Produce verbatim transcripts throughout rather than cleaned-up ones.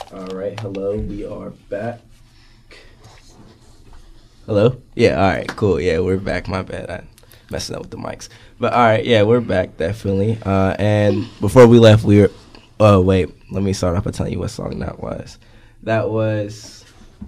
All right, hello, we are back. Hello? Yeah, all right, cool. Yeah, we're back. My bad. I'm messing up with the mics. But all right, yeah, we're back, definitely. Uh, and before we left, we were, oh, wait, let me start off by telling you what song that was. That was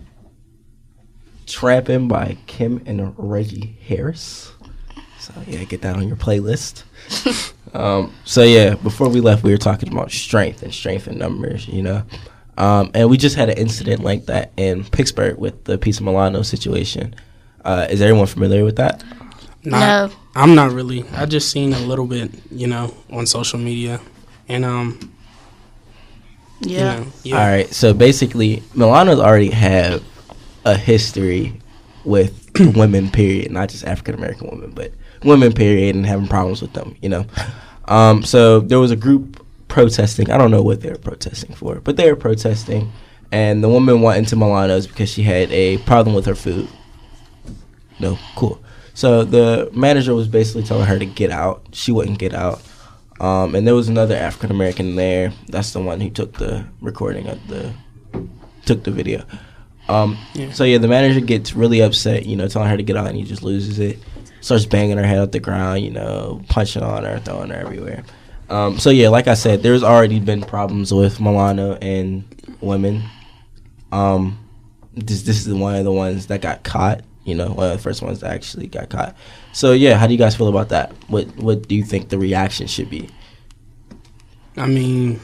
Trappin' by Kim and Reggie Harris. So, yeah, get that on your playlist. um, so, yeah, before we left, we were talking about strength and strength in numbers, you know. Um, and we just had an incident like that in Pittsburgh with the Pizza Milano situation. Uh, is everyone familiar with that? Not, no. I'm not really. I just seen a little bit, you know, on social media. And, um, yeah. You know, yeah. All right. So basically, Milano's already have a history with women, period. Not just African-American women, but women, period, and having problems with them, you know. Um, so there was a group protesting. I don't know what they were protesting for, but they were protesting. And the woman went into Milano's because she had a problem with her food. No, cool. So the manager was basically telling her to get out. She wouldn't get out. Um, and there was another African American there. That's the one who took the recording of the, took the video. Um, yeah. So yeah, the manager gets really upset, you know, telling her to get out, and he just loses it. Starts banging her head off the ground, you know, punching on her, throwing her everywhere. Um, so yeah, like I said, there's already been problems with Milano and women. Um, this this is one of the ones that got caught. You know, one of the first ones that actually got caught. So yeah, how do you guys feel about that? What what do you think the reaction should be? I mean,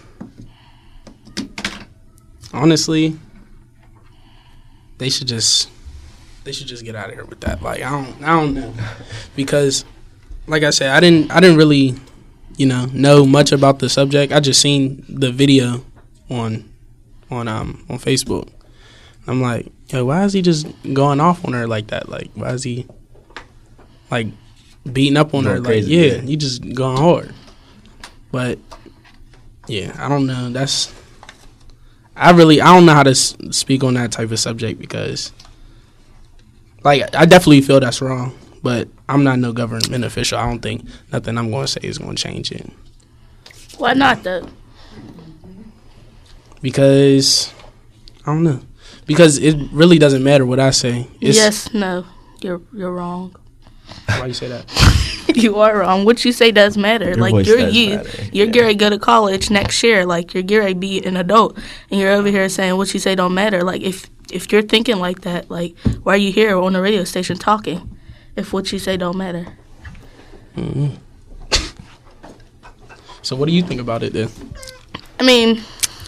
honestly, they should just they should just get out of here with that. Like I don't I don't know, because like I said, I didn't I didn't really, you know, know much about the subject. I just seen the video on on um on Facebook. I'm like, yo, why is he just going off on her like that? Like, why is he like beating up on going her? Crazy, like, yeah, yeah, he just going hard. But yeah, I don't know. That's I really I don't know how to s- speak on that type of subject, because like I definitely feel that's wrong. But I'm not no government official. I don't think nothing I'm going to say is going to change it. Why not, though? Because, I don't know. Because it really doesn't matter what I say. It's, yes, no. You're you're wrong. Why you say that? You are wrong. What you say does matter. Your like, voice you're does you. matter. You're Yeah. Gary go to college next year. Like, you're Gary be an adult. And you're over here saying what you say don't matter. Like, if, if you're thinking like that, like, why are you here on the radio station talking if what you say don't matter? Mm-hmm. So what do you think about it then? I mean,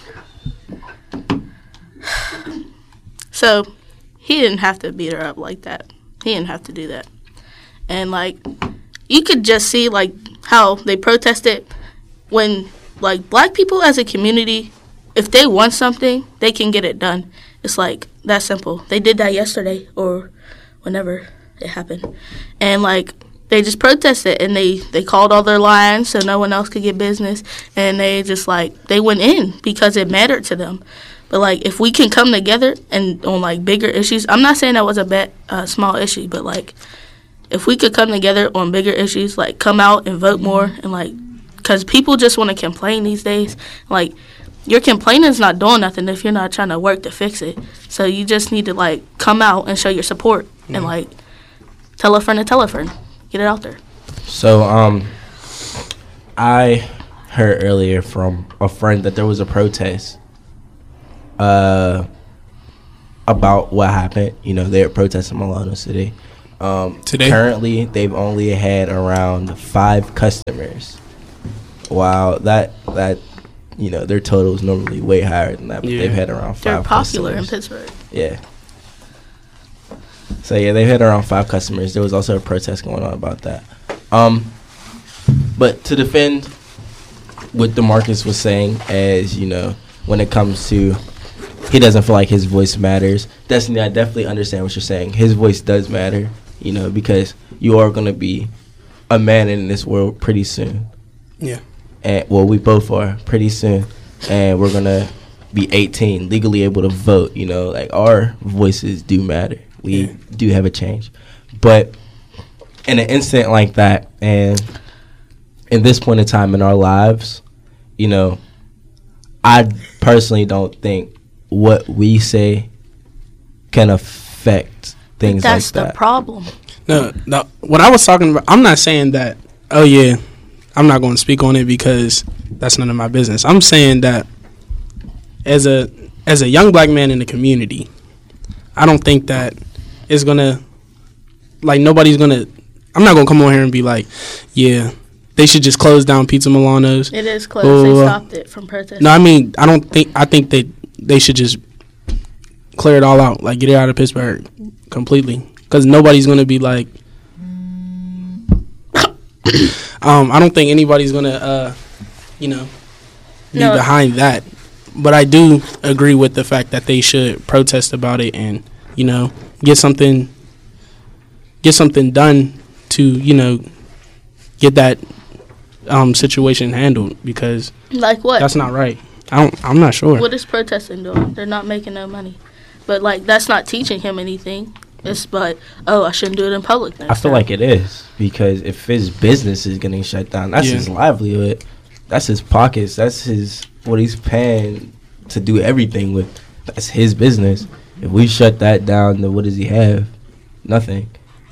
so he didn't have to beat her up like that. He didn't have to do that. And, like, you could just see, like, how they protested when, like, black people as a community, if they want something, they can get it done. It's, like, that simple. They did that yesterday or whenever it happened. And, like, they just protested, and they, they called all their lines so no one else could get business. And they just, like, they went in because it mattered to them. But, like, if we can come together and on, like, bigger issues, I'm not saying that was a bad, uh, small issue, but, like, if we could come together on bigger issues, like, come out and vote more, and, like, because people just want to complain these days. Like, your complaining is not doing nothing if you're not trying to work to fix it. So you just need to, like, come out and show your support mm-hmm. and, like, tell a friend to tell a friend. Get it out there. So, um, I heard earlier from a friend that there was a protest uh, about what happened. You know, they were protesting Milano City. Um, Today? Currently, they've only had around five customers. Wow, that, that you know, their total is normally way higher than that, but yeah. they've had around five They're popular customers. in Pittsburgh. Yeah. So, yeah, they've had around five customers. There was also a protest going on about that. Um, but to defend what DeMarcus was saying, as, you know, when it comes to he doesn't feel like his voice matters. Destiny, I definitely understand what you're saying. His voice does matter, you know, because you are going to be a man in this world pretty soon. Yeah. And, well, we both are pretty soon. And we're going to be eighteen, legally able to vote, you know. Like, our voices do matter. We yeah. do have a change. But in an incident like that, and in this point in time in our lives, you know, I personally don't think what we say can affect things That's like the that. problem. No, no. What I was talking about, I'm not saying that. Oh yeah, I'm not going to speak on it because that's none of my business. I'm saying that as a as a young black man in the community, I don't think that it's gonna like nobody's gonna. I'm not gonna come on here and be like, yeah, they should just close down Pizza Milano's. It is closed. Uh, They stopped it from protesting. No, I mean I don't think I think that they should just clear it all out, like get it out of Pittsburgh completely, because nobody's gonna be like. um, I don't think anybody's gonna, uh, you know, be No. behind that. But I do agree with the fact that they should protest about it and, you know, get something, get something done to, you know, get that um, situation handled, because Like what? that's not right. I don't. I'm not sure. What is protesting doing? They're not making no money. But, like, that's not teaching him anything. It's but, oh, I shouldn't do it in public next I feel time. like it is, because if his business is getting shut down, that's Yeah. his livelihood, that's his pockets, that's his what he's paying to do everything with. That's his business. If we shut that down, then what does he have? Nothing.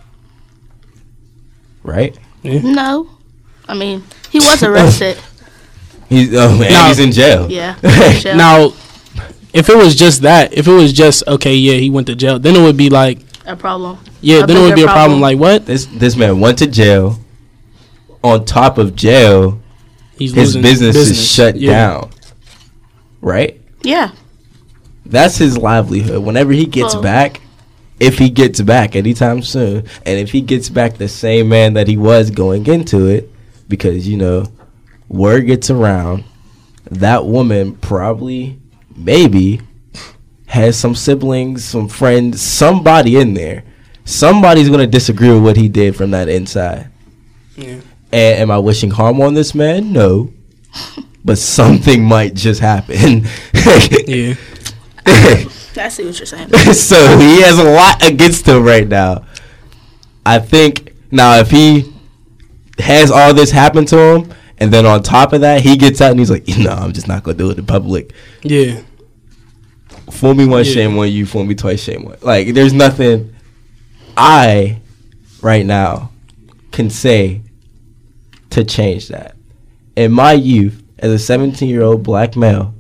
Right? No. I mean, he was arrested. He's oh man, Now- he's in jail. Yeah. Michelle. Now, if it was just that, if it was just okay, yeah, he went to jail, then it would be like, A problem. yeah, A then it would bigger be a problem. problem. Like what? This this man went to jail. On top of jail, He's his losing business, is shut Yeah. down. Right? Yeah. That's his livelihood. Whenever he gets Well- back, if he gets back anytime soon, and if he gets back the same man that he was going into it, because, you know, word gets around, that woman probably, maybe, has some siblings, some friends, somebody in there. Somebody's going to disagree with what he did from that inside. Yeah. And am I wishing harm on this man? No. But something might just happen. Yeah. I see what you're saying. So he has a lot against him right now. I think now if he has all this happen to him, and then on top of that he gets out and he's like, no, I'm just not gonna do it in public. Yeah. Fool me once, Yeah. shame on you. Fool me twice, shame on. Like there's nothing I right now can say to change that. In my youth, as a seventeen year old black male,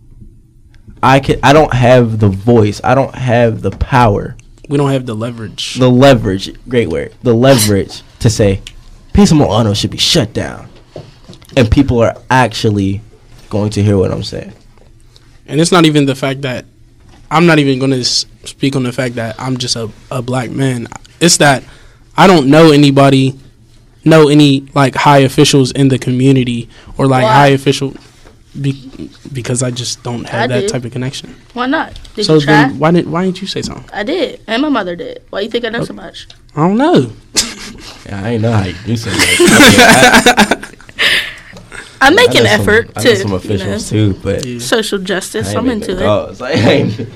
I can I don't have the voice. I don't have the power, We don't have the leverage. the leverage. Great word. The leverage to say Pizza Milano should be shut down, and people are actually going to hear what I'm saying. And it's not even the fact that I'm not even going to s- speak on the fact that I'm just a, a black man. It's that I don't know anybody, know any like high officials in the community or like Why? high official be, because I just don't have I that do. type of connection. Why not? Did so you try? then why didn't why didn't you say something? I did. And my mother did. Why you think I know Oh. so much? I don't know. Yeah, I ain't know how you do something. Like that. I make I an know some- effort I to, know some you officials know, too, but Yeah. social justice. I ain't I'm make into no it. calls. Like, I ain't-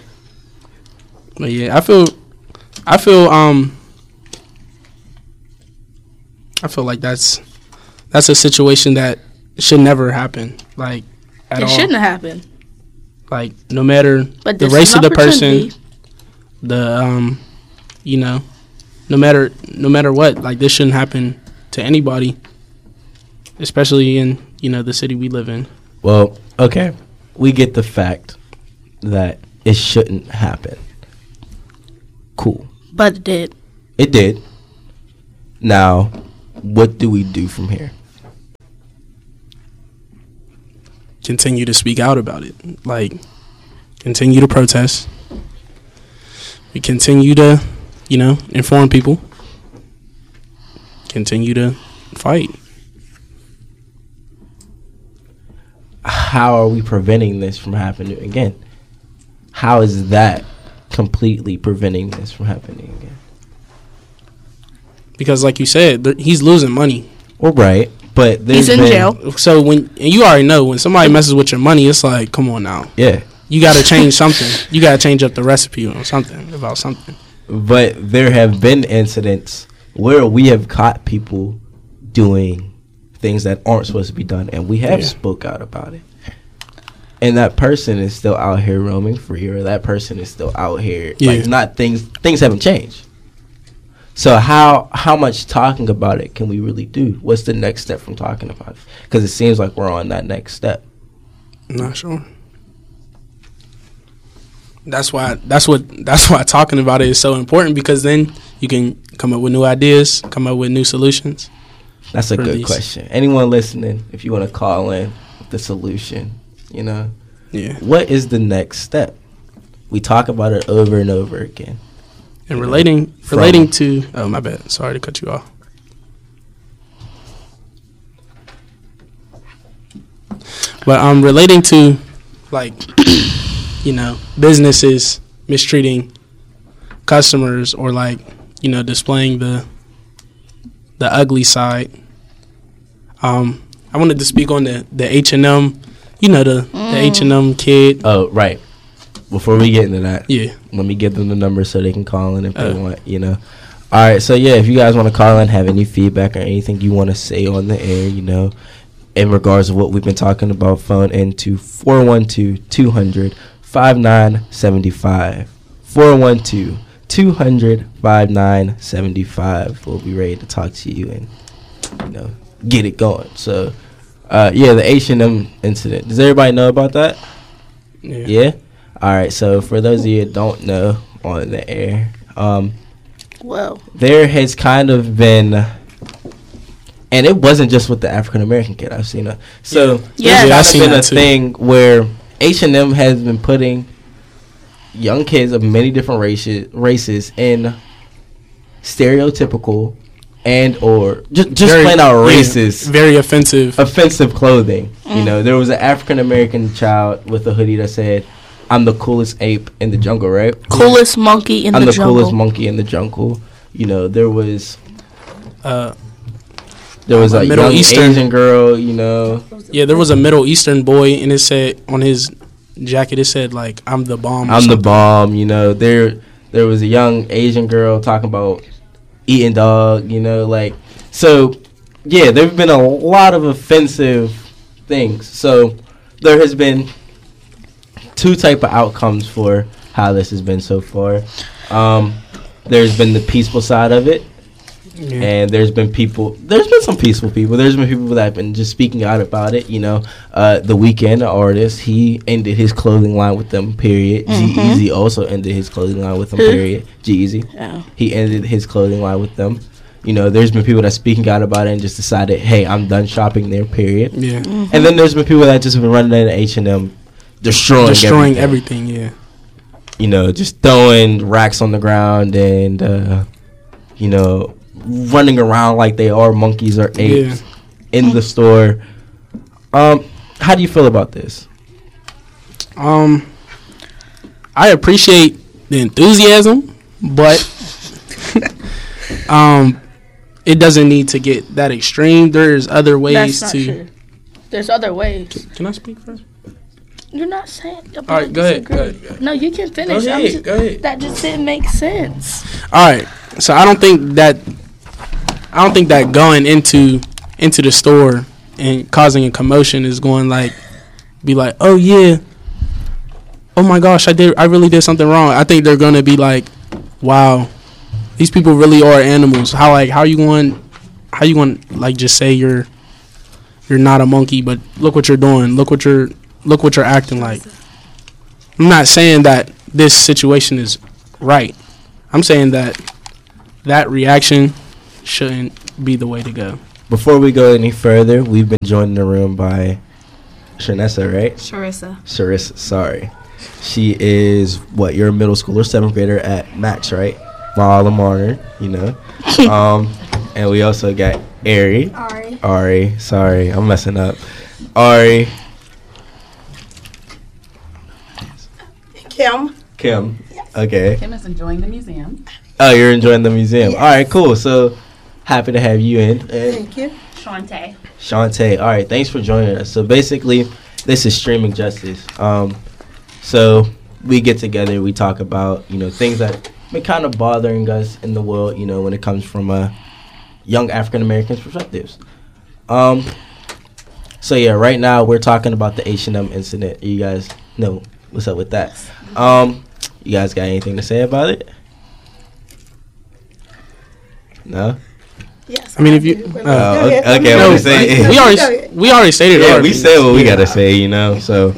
But yeah, I feel I feel um I feel like that's that's a situation that should never happen. Like at It all. shouldn't have happened. Like no matter But the this race is of an the person, opportunity. the um you know, no matter no matter what, like this shouldn't happen to anybody, especially in, you know, the city we live in. Well, okay, we get the fact that it shouldn't happen. Cool. But it did. It did. Now, what do we do from here? Continue to speak out about it. Like continue to protest. We continue to, you know, inform people. Continue to fight. How are we preventing this from happening again? How is that completely preventing this from happening again? Because like you said, th- he's losing money. Well, right, but there's He's in been- jail. So when and you already know when somebody messes with your money, it's like, come on now. Yeah, You got to change something. You got to change up the recipe on something about something. but there have been incidents where we have caught people doing things that aren't supposed to be done, and we have Yeah. spoke out about it. and that person is still out here roaming free, or that person is still out here Yeah. like not things things haven't changed. So how how much talking about it can we really do? What's the next step from talking about it? Because it seems like we're on that next step. I'm not sure. That's why that's what that's why talking about it is so important, because then you can come up with new ideas, come up with new solutions. That's a For good these. question. Anyone listening, if you want to call in with the solution, you know, Yeah. what is the next step? We talk about it over and over again. And You know, relating from- relating to oh my bad, sorry to cut you off. But um relating to like you know, businesses mistreating customers, or like, you know, displaying the the ugly side. Um I wanted to speak on the the H and M, you know, the the H and M kid. Oh, right. Before we get into that, Yeah. let me give them the number so they can call in if they Uh. want, you know. All right, so yeah, if you guys want to call in, have any feedback or anything you want to say on the air, you know, in regards to what we've been talking about, phone into four one two, two hundred, fifty-nine seventy-five. four one two, two hundred, fifty-nine seventy-five. We'll be ready to talk to you and, you know, get it going. So, uh, yeah, the H and M incident. Does everybody know about that? Yeah. Yeah? All right, so for those of you that don't know on the air, um, Well, there has kind of been, and it wasn't just with the African American kid. I've seen it. So Yeah, there's I've kind seen of been a that too. thing where H and M has been putting young kids of many different races races in stereotypical and or just just Very- plain out yeah, racist, very offensive. offensive clothing. You know, there was an African American child with a hoodie that said, "I'm the coolest ape in the jungle," right? coolest monkey in I'm the, the, jungle. coolest monkey in the jungle. You know, there was Uh, there was A a Middle young Eastern- Asian girl. You know, yeah, there was a Middle Eastern boy, and it said on his jacket, it said like, "I'm the bomb." or I'm the something. bomb. You know, there there was a young Asian girl talking about eating dog. You know, like so. Yeah, there've been a lot of offensive things. So there has been two type of outcomes for how this has been so far. Um, there's been the peaceful side of it. Yeah. And there's been people, there's been some peaceful people. There's been people that have been just speaking out about it. You know, uh, The Weeknd, the artist, he ended his clothing line with them, period. Mhm. G-Eazy also ended his clothing line with them, Who? period. G-Eazy. Yeah. He ended his clothing line with them. You know, there's been people that speaking out about it and just decided, hey, I'm done shopping there, period. Yeah, And then there's been people that just been running into H and M, destroying, destroying everything. everything. Yeah, You know, just throwing racks on the ground and, uh, you know, running around like they are monkeys or apes in the store. Um, how do you feel about this? um, I appreciate the enthusiasm, but um, it doesn't need to get that extreme. There's other ways That's not to. true. There's other ways. Can I speak first? You're not saying. All right, go ahead, go ahead, go ahead. No, you can finish. Go I'm ahead, just- go ahead. That just didn't make sense. All right, so I don't think that I don't think that going into into the store and causing a commotion is going like be like, oh yeah, oh my gosh, I did I really did something wrong. I think they're gonna be like, wow, these people really are animals. How like how you going how you going like just say you're you're not a monkey, but look what you're doing. Look what you're look what you're acting like. I'm not saying that this situation is right. I'm saying that that reaction shouldn't be the way to go. Before we go any further, we've been joined in the room by Shanessa, right? Sharissa. Sharissa, sorry. She is, what, you're a middle schooler, seventh grader at Max, right? My alma mater, you know. um, and we also got Ari. Ari. Ari, sorry, I'm messing up. Ari. Kim. Kim. Okay. Kim is enjoying the museum. Oh, you're enjoying the museum. Yes. All right, cool. So happy to have you in. And Thank you. Shantae. Shantae, all right, thanks for joining us. So basically, this is Streaming Justice. Um, so we get together, we talk about, you know, things that been kind of bothering us in the world, you know, when it comes from uh, young African Americans' perspectives. Um, So yeah, right now we're talking about the H and M incident. You guys know what's up with that. Um, you guys got anything to say about it? No. Yes. I mean, if you, do. uh, Oh, Go ahead. okay, okay, no, what you say? we already we already stated. Yeah, our we opinions. said what we Yeah. gotta say, you know. So.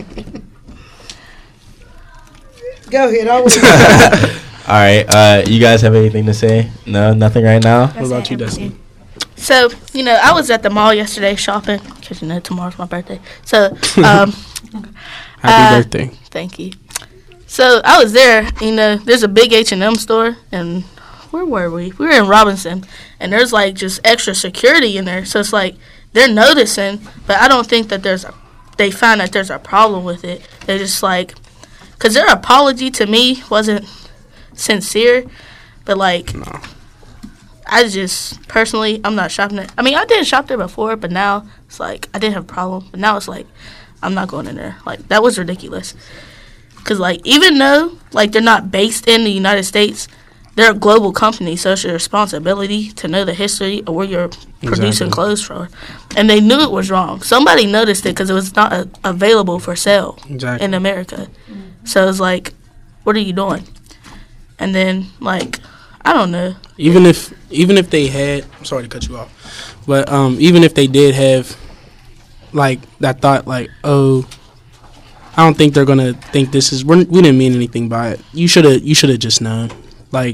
Go ahead. I'll All right. Uh, you guys have anything to say? No, nothing right now. What about you, Dustin? So, you know, I was at the mall yesterday shopping because, you know, tomorrow's my birthday. So, um, Happy Uh, birthday. thank you. So, I was there, you know, there's a big H and M store, and where were we? We were in Robinson, and there's, like, just extra security in there. So, it's like they're noticing, but I don't think that there's a, they find that there's a problem with it. They're just like, because their apology to me wasn't sincere, but, like, No. I just personally, I'm not shopping there. I mean, I didn't shop there before, but now it's like I didn't have a problem. But now it's like I'm not going in there. Like that was ridiculous. Cause like even though like they're not based in the United States, they're a global company, so it's your responsibility to know the history of where you're producing Exactly. clothes from. And they knew it was wrong. Somebody noticed it because it was not uh available for sale Exactly. in America. So it's like, what are you doing? And then like I don't know. Even if even if they had, I'm sorry to cut you off, but um, even if they did have, like that thought, like oh, I don't think they're gonna think this is. We're, we didn't mean anything by it. You should have. You should have just known. Like,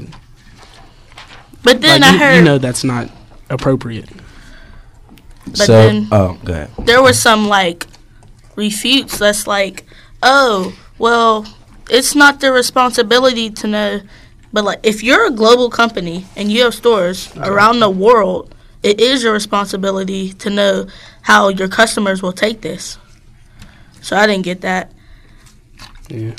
But then like I you, heard you know that's not appropriate. But so, then- oh, go ahead. there were some like refutes that's like, oh, well, it's not their responsibility to know. But like, if you're a global company and you have stores around the world, it is your responsibility to know how your customers will take this. So I didn't get that. Yeah.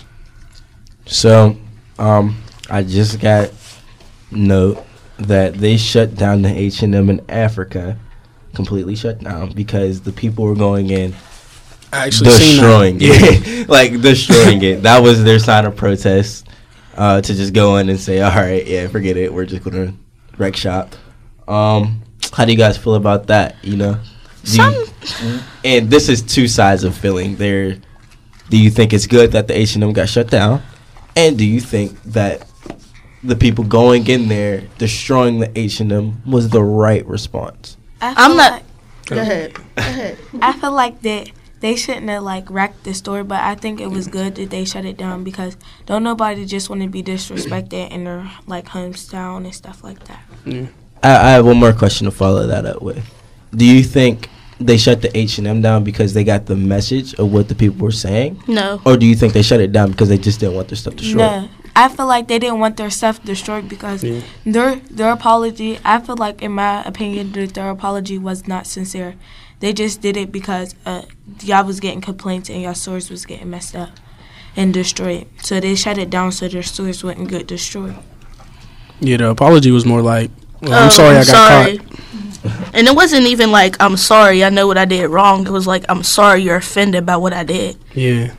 So, um, I just got note that they shut down the H and M in Africa, completely shut down because the people were going in I actually seen destroying that. it, like destroying it. That was their sign of protest, uh, to just go in and say, "All right, yeah, forget it. We're just gonna wreck shop." Um, how do you guys feel about that? You know, do you, and this is two sides of feeling. There, do you think it's good that the H and M got shut down, and do you think that the people going in there destroying the H and M was the right response? I feel I'm not. like- Go ahead. Go ahead. I feel like that they shouldn't have like wrecked the store, but I think it was good that they shut it down because don't nobody just want to be disrespected in their like hometown and stuff like that. Yeah. I, I have one more question to follow that up with. Do you think they shut the H and M down because they got the message of what the people were saying, No. or do you think they shut it down because they just didn't want their stuff destroyed? No, I feel like they didn't want their stuff destroyed because Yeah. their their apology. I feel like, in my opinion, that their apology was not sincere. They just did it because uh, y'all was getting complaints and y'all stores was getting messed up and destroyed. So they shut it down so their stores wouldn't get destroyed. Yeah. The apology was more like, well, Oh, I'm sorry I got sorry. caught. And it wasn't even like, I'm sorry, I know what I did wrong. It was like, I'm sorry you're offended by what I did. Yeah.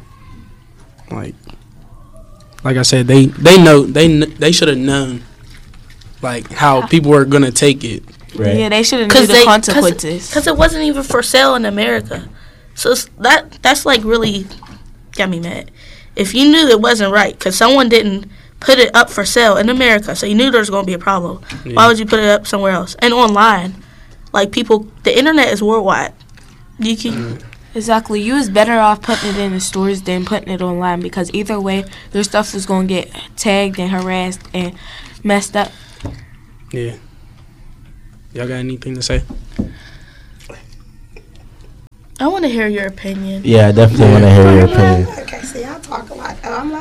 Like, like I said, they they know they kn- they should have known, like how people were gonna take it. Right. Yeah, they should have knew Because the they consequences. because it wasn't even for sale in America, so it's, that that's like really got me mad. If you knew it wasn't right, because someone didn't put it up for sale in America, so you knew there was going to be a problem. Yeah. Why would you put it up somewhere else and online? Like people, the internet is worldwide. You can Exactly. You was better off putting it in the stores than putting it online because either way, their stuff was going to get tagged and harassed and messed up. Yeah. Y'all got anything to say? I want to hear your opinion. Yeah, I definitely want to hear your opinion. Okay, see, I talk a lot. Oh, I'm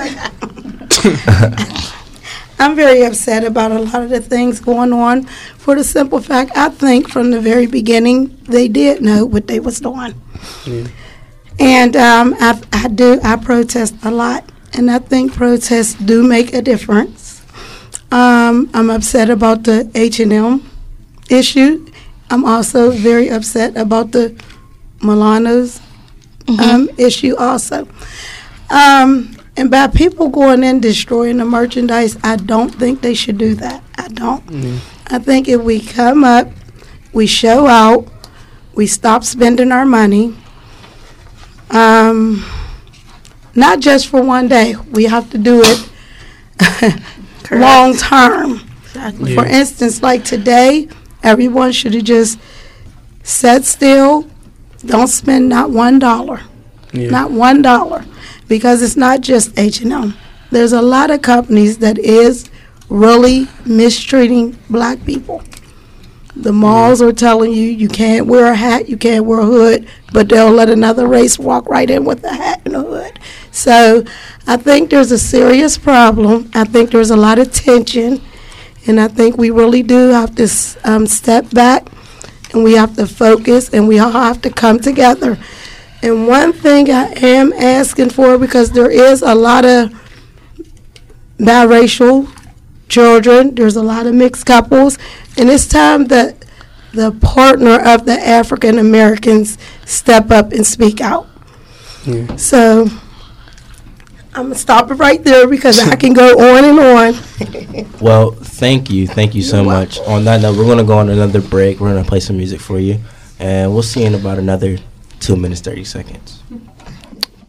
loud. I'm very upset about a lot of the things going on. For the simple fact, I think from the very beginning they did know what they was doing, Yeah. and um, I, I do. I protest a lot, and I think protests do make a difference. Um, I'm upset about the H and M issue. I'm also very upset about the Milano's um, issue also. Um, and by people going in destroying the merchandise, I don't think they should do that. I don't. Mhm. I think if we come up, we show out, we stop spending our money. Um, not just for one day. We have to do it long term. Exactly. For instance, like today, everyone should have just sat still. Don't spend not one dollar. Yeah. Not one dollar. Because it's not just H and M. There's a lot of companies that is really mistreating black people. The malls are telling you you can't wear a hat, you can't wear a hood, but they'll let another race walk right in with a hat and a hood. So I think there's a serious problem. I think there's a lot of tension, and I think we really do have to um, step back, and we have to focus, and we all have to come together. And one thing I am asking for, because there is a lot of biracial children, there's a lot of mixed couples, and it's time that the partner of the African Americans step up and speak out. Yeah. So I'm gonna stop it right there because I can go on and on. Well, thank you. Thank you so much. On that note, we're going to go on another break. We're going to play some music for you, and we'll see you in about another two minutes, thirty seconds.